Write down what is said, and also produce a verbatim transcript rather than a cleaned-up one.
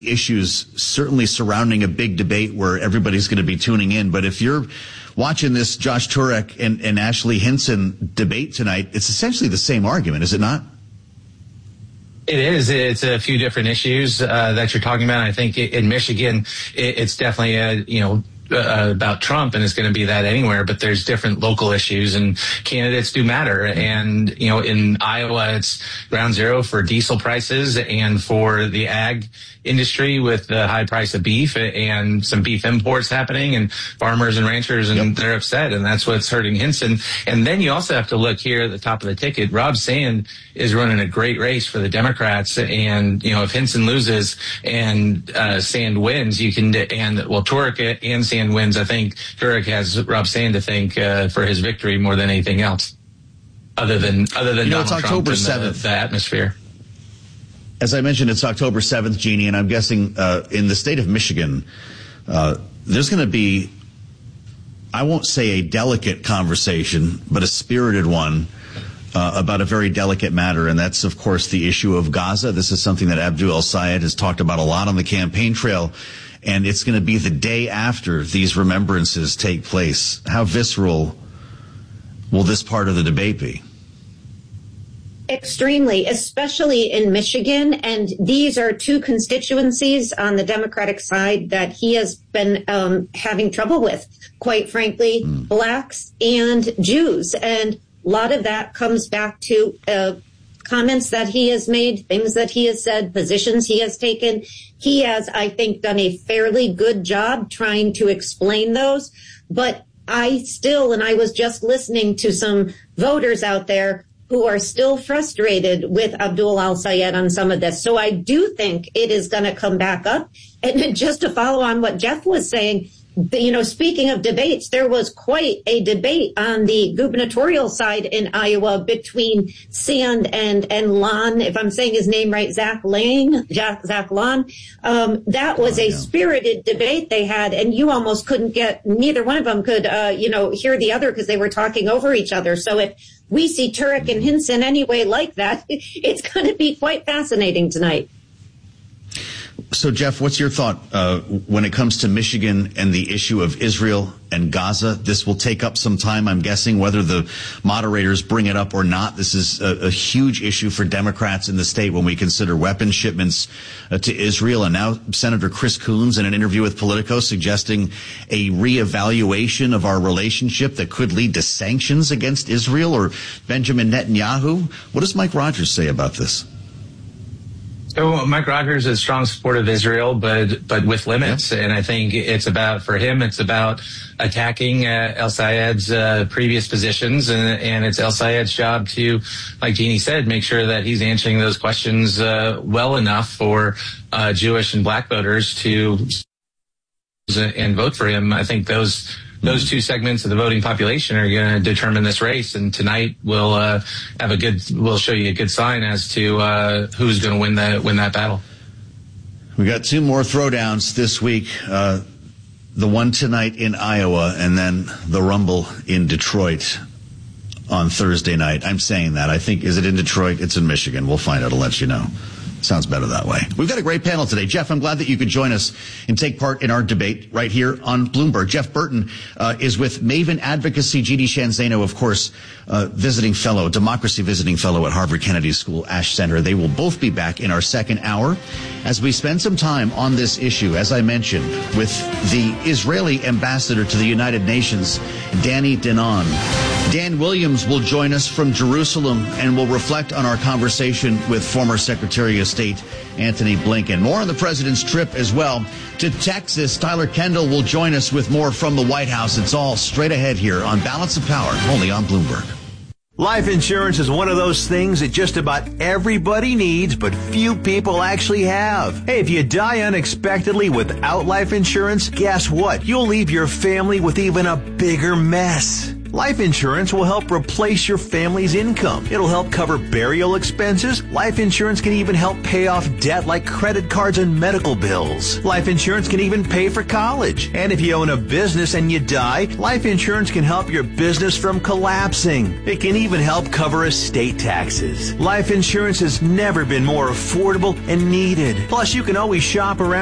issues certainly surrounding a big debate where everybody's going to be tuning in. But if you're watching this Josh Turek and, and Ashley Hinson debate tonight, it's essentially the same argument, is it not? It is. It's a few different issues uh, that you're talking about. I think in Michigan, it, it's definitely a, you know, Uh, about Trump, and it's going to be that anywhere, but there's different local issues and candidates do matter. And, you know, in Iowa, it's ground zero for diesel prices and for the ag industry with the high price of beef and some beef imports happening, and farmers and ranchers, and yep. they're upset, and that's what's hurting Hinson. And then you also have to look here at the top of the ticket. Rob Sand is running a great race for the Democrats, and, you know, if Hinson loses and uh, Sand wins, you can, and, well, Turek and Sand wins, I think Turek has Rob Sand to thank uh, for his victory more than anything else, other than other than you know, Donald it's October Trump and the, the atmosphere. As I mentioned, it's October seventh, Jeannie, and I'm guessing uh, in the state of Michigan, uh, there's going to be, I won't say a delicate conversation, but a spirited one uh, about a very delicate matter, and that's, of course, the issue of Gaza. This is something that Abdul El-Sayed has talked about a lot on the campaign trail. And it's going to be the day after these remembrances take place. How visceral will this part of the debate be? Extremely, especially in Michigan. And these are two constituencies on the Democratic side that he has been um, having trouble with, quite frankly, mm. blacks and Jews. And a lot of that comes back to uh, comments that he has made, things that he has said, positions he has taken. He has, I think, done a fairly good job trying to explain those. But I still, and I was just listening to some voters out there who are still frustrated with Abdul El-Sayed on some of this. So I do think it is going to come back up. And just to follow on what Jeff was saying, you know, speaking of debates, there was quite a debate on the gubernatorial side in Iowa between Sand and, and Lon, if I'm saying his name right, Zach Lane, Zach Lon. Um, that was a spirited debate they had, and you almost couldn't get, neither one of them could, uh, you know, hear the other because they were talking over each other. So if we see Turek and Hinson anyway like that, it's going to be quite fascinating tonight. So, Jeff, what's your thought uh, when it comes to Michigan and the issue of Israel and Gaza? This will take up some time, I'm guessing, whether the moderators bring it up or not. This is a, a huge issue for Democrats in the state when we consider weapon shipments uh, to Israel. And now Senator Chris Coons, in an interview with Politico, suggesting a reevaluation of our relationship that could lead to sanctions against Israel or Benjamin Netanyahu. What does Mike Rogers say about this? So Mike Rogers is a strong supporter of Israel, but but with limits. And I think it's about, for him, it's about attacking uh, El-Sayed's uh, previous positions. And, and it's El-Sayed's job to, like Jeannie said, make sure that he's answering those questions uh, well enough for uh, Jewish and black voters to and vote for him. I think those those two segments of the voting population are going to determine this race. And tonight we'll uh, have a good, we'll show you a good sign as to uh, who's going to win that win that battle. We got two more throwdowns this week. Uh, the one tonight in Iowa, and then the Rumble in Detroit on Thursday night. I'm saying that. I think, is it in Detroit? It's in Michigan. We'll find out. I'll let you know. Sounds better that way. We've got a great panel today. Jeff, I'm glad that you could join us and take part in our debate right here on Bloomberg. Jeff Burton uh, is with Maven Advocacy. G D Shanzano, of course, uh, visiting fellow, democracy visiting fellow at Harvard Kennedy School, Ash Center. They will both be back in our second hour as we spend some time on this issue, as I mentioned, with the Israeli ambassador to the United Nations, Danny Danon. Dan Williams will join us from Jerusalem and will reflect on our conversation with former Secretary of State Antony Blinken. More on the president's trip as well to Texas. Tyler Kendall will join us with more from the White House. It's all straight ahead here on Balance of Power, only on Bloomberg. Life insurance is one of those things that just about everybody needs, but few people actually have. Hey, if you die unexpectedly without life insurance, guess what? You'll leave your family with even a bigger mess. Life insurance will help replace your family's income. It'll help cover burial expenses. Life insurance can even help pay off debt like credit cards and medical bills. Life insurance can even pay for college. And if you own a business and you die, life insurance can help your business from collapsing. It can even help cover estate taxes. Life insurance has never been more affordable and needed. Plus, you can always shop around